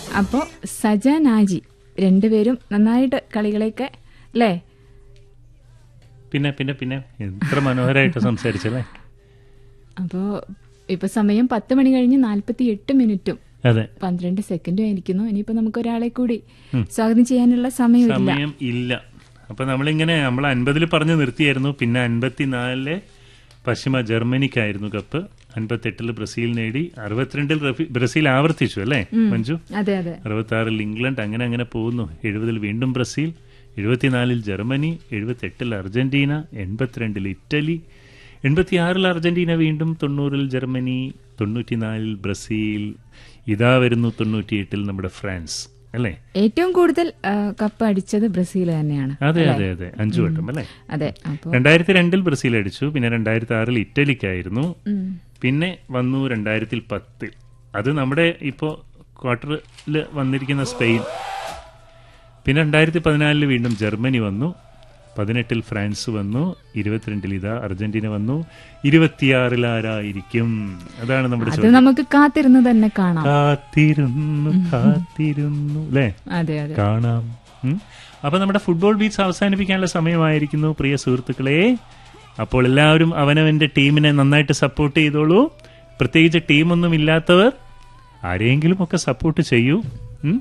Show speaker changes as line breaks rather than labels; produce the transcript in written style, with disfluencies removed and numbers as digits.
അപ്പോൾ സജ നാജി രണ്ടുപേരും നന്നായിട്ട് കളികളൊക്കെ അല്ലേ?
പിന്നെ പിന്നെ പിന്നെ എത്ര മനോഹരമായിട്ട് സംസാരിച്ചല്ലേ.
അപ്പോൾ ഇപ്പൊ സമയം 10 മണി കഴിഞ്ഞ് 48 മിനിറ്റും
അതെ
12 സെക്കൻഡും ആയിരിക്കുന്നു. ഇനിയിപ്പോ നമുക്ക് ഒരാളെ കൂടി സ്വാഗതം ചെയ്യാനുള്ള സമയം
ഇല്ല. അപ്പൊ നമ്മളിങ്ങനെ നമ്മൾ 50 പറഞ്ഞു നിർത്തിയായിരുന്നു. പിന്നെ 54 പശ്ചിമ ജർമ്മനിക്കായിരുന്നു കപ്പ്, 58 ബ്രസീൽ നേടി, 62 ബ്രസീൽ ആവർത്തിച്ചു അല്ലേ മഞ്ജു?
അതെ അതെ.
66 ഇംഗ്ലണ്ട്, അങ്ങനെ അങ്ങനെ പോകുന്നു. 70 വീണ്ടും Brazil, 74 Germany, 78 Argentina, 82 Italy, 86 Argentina വീണ്ടും, 90 ജർമ്മനി, 94 ബ്രസീൽ, ഇതാ വരുന്നു 98 നമ്മുടെ ഫ്രാൻസ് അല്ലേ?
ഏറ്റവും കൂടുതൽ കപ്പ് അടിച്ചത് ബ്രസീൽ തന്നെയാണ്.
അതെ അതെ അതെ, 5 വട്ടം അല്ലേ?
അതെ.
2002 ബ്രസീൽ അടിച്ചു, പിന്നെ 2006 ഇറ്റലിക്കായിരുന്നു, പിന്നെ വന്നു 2010. അത് നമ്മുടെ ഇപ്പോ ക്വാർട്ടറിൽ വന്നിരിക്കുന്ന സ്പെയിൻ. പിന്നെ 2014 വീണ്ടും ജർമ്മനി വന്നു, 18 ഫ്രാൻസ് വന്നു, 22 ഇതാ അർജന്റീന വന്നു, 26 ആരായിരിക്കും? അതാണ് നമ്മുടെ ചോദ്യം.
നമുക്ക് കാത്തിരുന്ന് തന്നെ കാണാം.
കാത്തിരുന്നു അല്ലേ?
അതെ അതെ,
കാണാം. അപ്പൊ നമ്മുടെ ഫുട്ബോൾ ബീറ്റ്സ് അവസാനിപ്പിക്കാനുള്ള സമയമായിരിക്കുന്നു പ്രിയ സുഹൃത്തുക്കളെ. അപ്പോൾ എല്ലാവരും അവനവന്റെ ടീമിനെ നന്നായിട്ട് സപ്പോർട്ട് ചെയ്തോളൂ. പ്രത്യേകിച്ച് ടീമൊന്നും ഇല്ലാത്തവർ ആരെങ്കിലും ഒക്കെ സപ്പോർട്ട് ചെയ്യൂ.